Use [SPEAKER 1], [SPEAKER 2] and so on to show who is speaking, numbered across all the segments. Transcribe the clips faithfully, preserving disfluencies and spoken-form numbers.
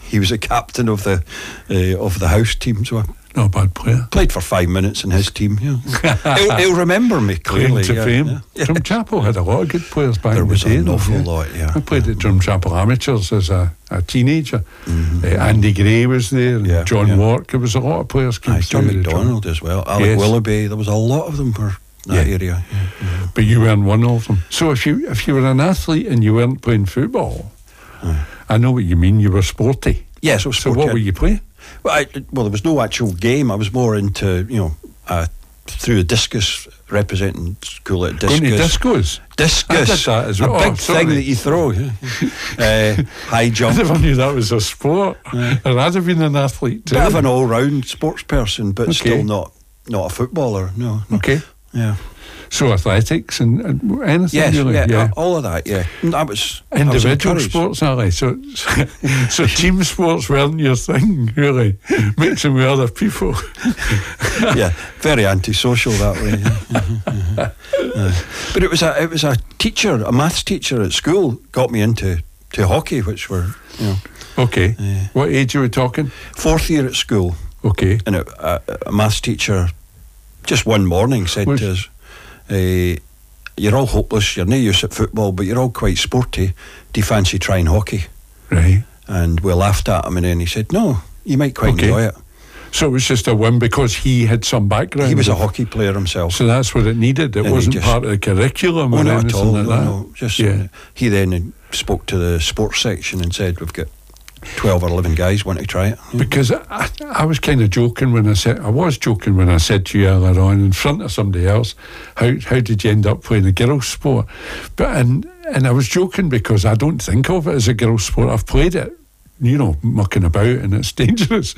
[SPEAKER 1] he was a captain of the uh, of the house team, so I
[SPEAKER 2] not a bad player.
[SPEAKER 1] Played for five minutes in his team. Yeah. he'll, he'll remember me clearly.
[SPEAKER 2] To
[SPEAKER 1] yeah,
[SPEAKER 2] fame.
[SPEAKER 1] yeah.
[SPEAKER 2] Drumchapel had a lot of good players back
[SPEAKER 1] there
[SPEAKER 2] in the
[SPEAKER 1] was
[SPEAKER 2] day.
[SPEAKER 1] an
[SPEAKER 2] though,
[SPEAKER 1] awful
[SPEAKER 2] yeah.
[SPEAKER 1] lot. Yeah,
[SPEAKER 2] I played
[SPEAKER 1] yeah.
[SPEAKER 2] at Drumchapel Amateurs as a, a teenager. Mm-hmm. Uh, Andy Gray was there. And
[SPEAKER 1] yeah,
[SPEAKER 2] John
[SPEAKER 1] yeah.
[SPEAKER 2] Wark. There was a lot of players.
[SPEAKER 1] Aye, John McDonald as well. Alec
[SPEAKER 2] yes.
[SPEAKER 1] Willoughby. There was a lot of them for that
[SPEAKER 2] yeah.
[SPEAKER 1] area. Yeah, yeah.
[SPEAKER 2] But you weren't one of them. So if you if you were an athlete and you weren't playing football, Aye. I know what you mean. You were sporty.
[SPEAKER 1] Yes, I was
[SPEAKER 2] so
[SPEAKER 1] sporty.
[SPEAKER 2] what were you playing?
[SPEAKER 1] Well, I, well, there was no actual game. I was more into, you know, uh, through the discus, representing school at discus.
[SPEAKER 2] Going to discos?
[SPEAKER 1] Discus.
[SPEAKER 2] I did that as well.
[SPEAKER 1] A big
[SPEAKER 2] oh, sorry.
[SPEAKER 1] thing that you throw. Yeah. uh, high jump.
[SPEAKER 2] I never knew that was a sport. Yeah. Or I'd have been an athlete too.
[SPEAKER 1] Bit of an all-round sports person, but
[SPEAKER 2] okay.
[SPEAKER 1] still not not a footballer. No, no.
[SPEAKER 2] Okay.
[SPEAKER 1] Yeah.
[SPEAKER 2] So athletics and, and anything
[SPEAKER 1] yes,
[SPEAKER 2] really?
[SPEAKER 1] Yeah,
[SPEAKER 2] yeah,
[SPEAKER 1] all of that, yeah. That was
[SPEAKER 2] individual
[SPEAKER 1] I was
[SPEAKER 2] sports, Ali. So, so team sports weren't your thing, really. Mixing with other people.
[SPEAKER 1] Yeah, very antisocial that way. Yeah. Yeah. But it was a it was a teacher, a maths teacher at school, got me into to hockey, which were, you know.
[SPEAKER 2] Okay.
[SPEAKER 1] Uh,
[SPEAKER 2] what age are we talking?
[SPEAKER 1] Fourth year at school.
[SPEAKER 2] Okay.
[SPEAKER 1] And a, a, a maths teacher, just one morning, said
[SPEAKER 2] Which,
[SPEAKER 1] to us, Uh, you're all hopeless, you're no use at football, but you're all quite sporty. Do you fancy trying hockey?
[SPEAKER 2] Right.
[SPEAKER 1] And we laughed at him, and then he said, no, you might quite
[SPEAKER 2] okay.
[SPEAKER 1] enjoy it.
[SPEAKER 2] So it was just a whim because he had some background.
[SPEAKER 1] He was a hockey player himself.
[SPEAKER 2] So that's what it needed. It
[SPEAKER 1] and
[SPEAKER 2] wasn't
[SPEAKER 1] just,
[SPEAKER 2] part of the curriculum
[SPEAKER 1] oh,
[SPEAKER 2] or
[SPEAKER 1] not
[SPEAKER 2] anything
[SPEAKER 1] at all,
[SPEAKER 2] like
[SPEAKER 1] no,
[SPEAKER 2] that.
[SPEAKER 1] No, just,
[SPEAKER 2] yeah.
[SPEAKER 1] He then spoke to the sports section and said, we've got twelve or eleven guys want to try it. Yeah.
[SPEAKER 2] Because I, I was kind of joking when I said, I was joking when I said to you earlier on in front of somebody else, how how did you end up playing a girls' sport? But and and I was joking because I don't think of it as a girls' sport. I've played it, you know, mucking about, and it's dangerous.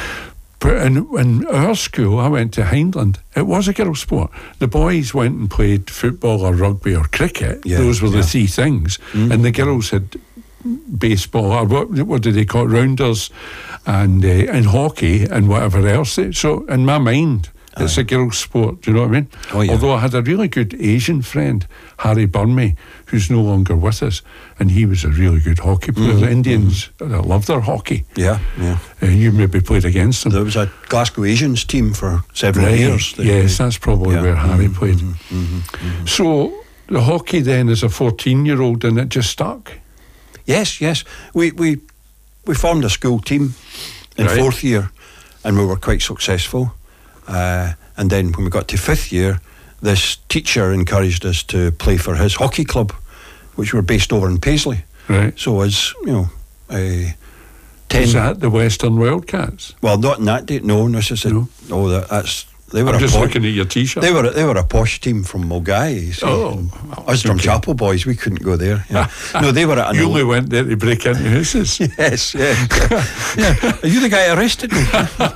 [SPEAKER 2] But in, in our school, I went to Hindland, it was a girls' sport. The boys went and played football or rugby or cricket.
[SPEAKER 1] Yeah,
[SPEAKER 2] Those were the
[SPEAKER 1] yeah.
[SPEAKER 2] three things. Mm. And the girls had baseball, or what, what do they call it, rounders, and uh, and hockey and whatever else. So in my mind, it's Aye. a girls' sport. Do you know what I mean?
[SPEAKER 1] Oh, yeah.
[SPEAKER 2] Although I had a really good Asian friend, Harry Burnmey, who's no longer with us, and he was a really good hockey player.
[SPEAKER 1] Mm-hmm.
[SPEAKER 2] The Indians mm-hmm. love their hockey.
[SPEAKER 1] Yeah, yeah.
[SPEAKER 2] Uh, you maybe played against them.
[SPEAKER 1] There was a Glasgow Asians team for several
[SPEAKER 2] right.
[SPEAKER 1] years.
[SPEAKER 2] They, yes, they, that's probably
[SPEAKER 1] yeah.
[SPEAKER 2] where Harry
[SPEAKER 1] mm-hmm.
[SPEAKER 2] played.
[SPEAKER 1] Mm-hmm. Mm-hmm.
[SPEAKER 2] So the hockey then as a fourteen-year-old, and it just stuck.
[SPEAKER 1] Yes, yes. We we we formed a school team in
[SPEAKER 2] right.
[SPEAKER 1] fourth year, and we were quite successful. Uh, and then when we got to fifth year, this teacher encouraged us to play for his hockey club, which were based over in Paisley.
[SPEAKER 2] Right.
[SPEAKER 1] So as you know, uh, ten.
[SPEAKER 2] Was that the Western Wildcats?
[SPEAKER 1] Well, not in that date. No, no, just no. no that, that's. They were
[SPEAKER 2] I'm
[SPEAKER 1] a
[SPEAKER 2] just
[SPEAKER 1] posh,
[SPEAKER 2] looking at your T-shirt.
[SPEAKER 1] They were they were a posh team from Mulgai. So
[SPEAKER 2] oh,
[SPEAKER 1] us Drumchapel
[SPEAKER 2] okay.
[SPEAKER 1] boys, we couldn't go there. Yeah. No, they were at an
[SPEAKER 2] You
[SPEAKER 1] old,
[SPEAKER 2] only went there to break into houses.
[SPEAKER 1] Yes, yes. Yeah. Are you the guy who arrested me?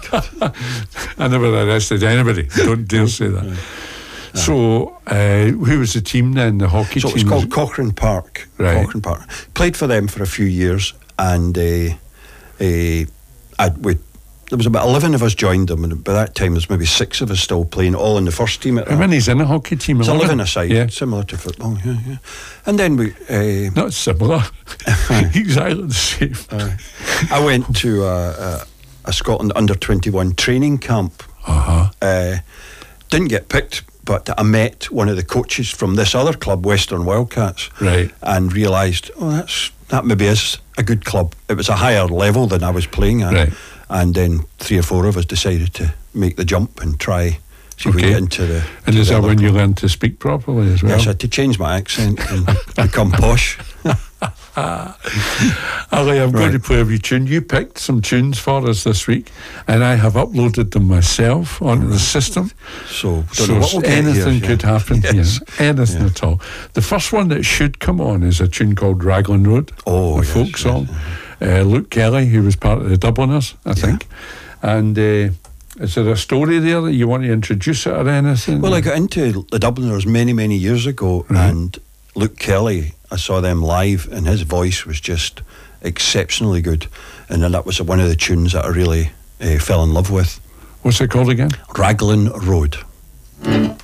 [SPEAKER 2] I never arrested anybody. Don't dare say that. Yeah. So, uh, who was the team then? The hockey
[SPEAKER 1] so
[SPEAKER 2] team?
[SPEAKER 1] So it was called Cochrane Park.
[SPEAKER 2] Right.
[SPEAKER 1] Cochrane Park. Played for them for a few years, and uh, uh, I we. There was about eleven of us joined them, and by that time there's maybe six of us still playing, all in the first team. At
[SPEAKER 2] How many's in a hockey team?
[SPEAKER 1] It's eleven a side,
[SPEAKER 2] yeah.
[SPEAKER 1] similar to football. Yeah, yeah. And then we uh,
[SPEAKER 2] not similar, exactly the same.
[SPEAKER 1] Uh, I went to a, a, a Scotland under twenty-one training camp.
[SPEAKER 2] Uh-huh.
[SPEAKER 1] Uh, didn't get picked, but I met one of the coaches from this other club, Western Wildcats,
[SPEAKER 2] right,
[SPEAKER 1] and realised, oh, that's that maybe is a good club. It was a higher level than I was playing at.
[SPEAKER 2] Right.
[SPEAKER 1] And then three or four of us decided to make the jump and try see if
[SPEAKER 2] okay.
[SPEAKER 1] we get into the.
[SPEAKER 2] And is that when you learned to speak properly as well?
[SPEAKER 1] Yes, I had to change my accent and become posh.
[SPEAKER 2] Ali, I'm
[SPEAKER 1] right.
[SPEAKER 2] going to play a wee tune. You picked some tunes for us this week, and I have uploaded them myself onto right. the system.
[SPEAKER 1] So, don't
[SPEAKER 2] so
[SPEAKER 1] know what we'll
[SPEAKER 2] anything
[SPEAKER 1] here,
[SPEAKER 2] could
[SPEAKER 1] yeah.
[SPEAKER 2] happen
[SPEAKER 1] yes.
[SPEAKER 2] here. Anything
[SPEAKER 1] yeah.
[SPEAKER 2] at all. The first one that should come on is a tune called Raglan Road,
[SPEAKER 1] oh,
[SPEAKER 2] a
[SPEAKER 1] yes,
[SPEAKER 2] folk
[SPEAKER 1] yes,
[SPEAKER 2] song.
[SPEAKER 1] yes.
[SPEAKER 2] Uh, Luke Kelly, who was part of the Dubliners, I think.
[SPEAKER 1] Yeah.
[SPEAKER 2] And uh, is there a story there that you want to introduce it or anything?
[SPEAKER 1] Well, I got into the Dubliners many, many years ago, right. and Luke Kelly, I saw them live, and his voice was just exceptionally good. And then that was one of the tunes that I really uh, fell in love with.
[SPEAKER 2] What's it called again?
[SPEAKER 1] Raglan Road.